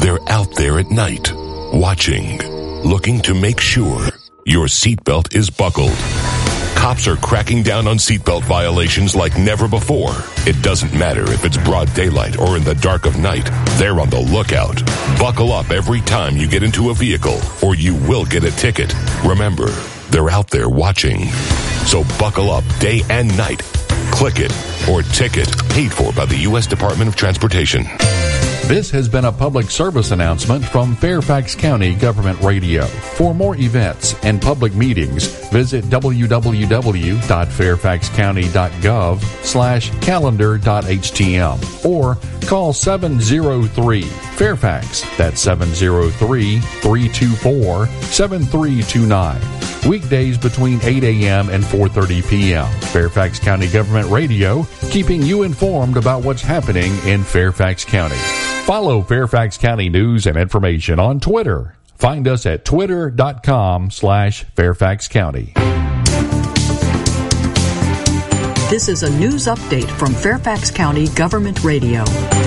They're out there at night, watching, looking to make sure your seatbelt is buckled. Cops are cracking down on seatbelt violations like never before. It doesn't matter if it's broad daylight or in the dark of night. They're on the lookout. Buckle up every time you get into a vehicle, or you will get a ticket. Remember, they're out there watching. So buckle up day and night. Click it or ticket, paid for by the U.S. Department of Transportation. This has been a public service announcement from Fairfax County Government Radio. For more events and public meetings, visit www.fairfaxcounty.gov/calendar.htm or call 703-FAIRFAX. That's 703-324-7329. Weekdays between 8 a.m. and 4:30 p.m. Fairfax County Government Radio, keeping you informed about what's happening in Fairfax County. Follow Fairfax County news and information on Twitter. Find us at twitter.com/Fairfax County. This is a news update from Fairfax County Government Radio.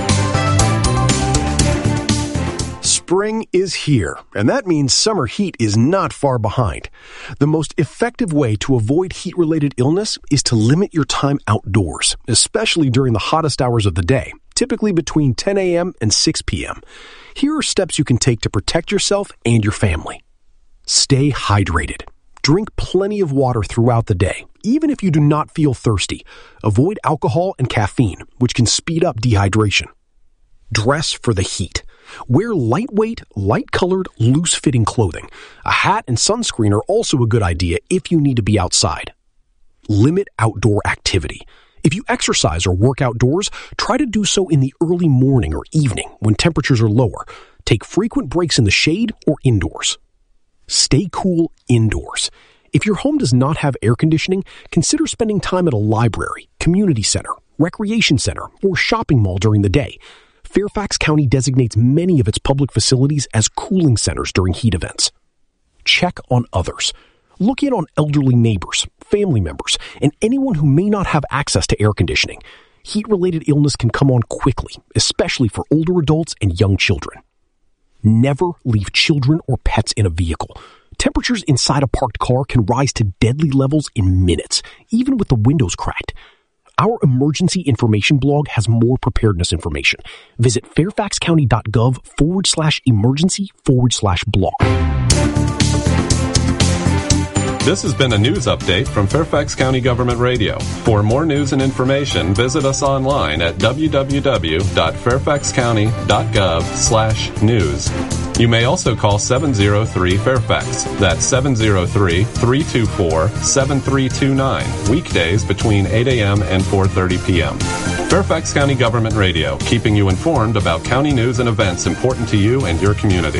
Spring is here, and that means summer heat is not far behind. The most effective way to avoid heat-related illness is to limit your time outdoors, especially during the hottest hours of the day, typically between 10 a.m. and 6 p.m. Here are steps you can take to protect yourself and your family. Stay hydrated. Drink plenty of water throughout the day, even if you do not feel thirsty. Avoid alcohol and caffeine, which can speed up dehydration. Dress for the heat. Wear lightweight, light-colored, loose-fitting clothing. A hat and sunscreen are also a good idea if you need to be outside. Limit outdoor activity. If you exercise or work outdoors, try to do so in the early morning or evening when temperatures are lower. Take frequent breaks in the shade or indoors. Stay cool indoors. If your home does not have air conditioning, consider spending time at a library, community center, recreation center, or shopping mall during the day. Fairfax County designates many of its public facilities as cooling centers during heat events. Check on others. Look in on elderly neighbors, family members, and anyone who may not have access to air conditioning. Heat-related illness can come on quickly, especially for older adults and young children. Never leave children or pets in a vehicle. Temperatures inside a parked car can rise to deadly levels in minutes, even with the windows cracked. Our emergency information blog has more preparedness information. Visit fairfaxcounty.gov/emergency/blog. This has been a news update from Fairfax County Government Radio. For more news and information, visit us online at www.fairfaxcounty.gov/news. You may also call 703-FAIRFAX. That's 703-324-7329. Weekdays between 8 a.m. and 4:30 p.m. Fairfax County Government Radio, keeping you informed about county news and events important to you and your community.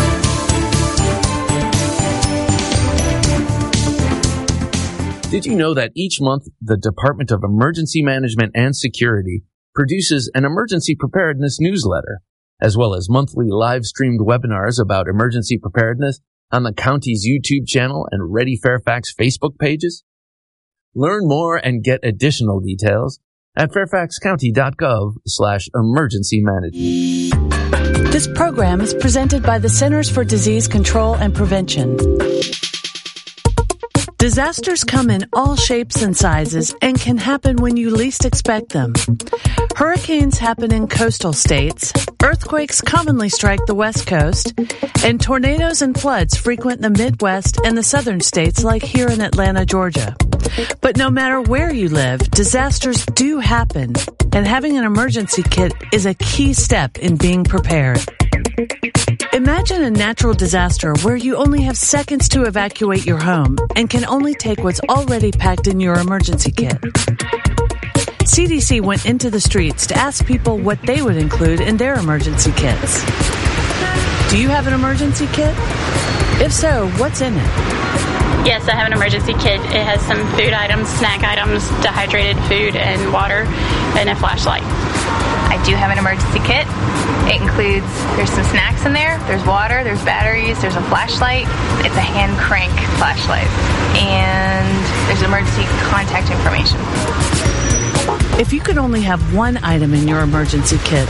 Did you know that each month the Department of Emergency Management and Security produces an emergency preparedness newsletter, as well as monthly live-streamed webinars about emergency preparedness on the county's YouTube channel and Ready Fairfax Facebook pages? Learn more and get additional details at fairfaxcounty.gov/emergency management. This program is presented by the Centers for Disease Control and Prevention. Disasters come in all shapes and sizes and can happen when you least expect them. Hurricanes happen in coastal states, earthquakes commonly strike the West Coast, and tornadoes and floods frequent the Midwest and the southern states like here in Atlanta, Georgia. But no matter where you live, disasters do happen, and having an emergency kit is a key step in being prepared. Imagine a natural disaster where you only have seconds to evacuate your home and can only take what's already packed in your emergency kit. CDC went into the streets to ask people what they would include in their emergency kits. Do you have an emergency kit? If so, what's in it? Yes, I have an emergency kit. It has some food items, snack items, dehydrated food and water, and a flashlight. I do have an emergency kit. It includes, there's some snacks in there, there's water, there's batteries, there's a flashlight. It's a hand crank flashlight. And there's emergency contact information. If you could only have one item in your emergency kit,